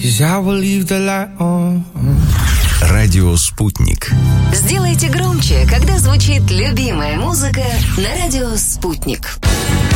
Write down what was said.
'cause I will leave the light on. Радио «Спутник». Сделайте громче, когда звучит любимая музыка на радио «Спутник».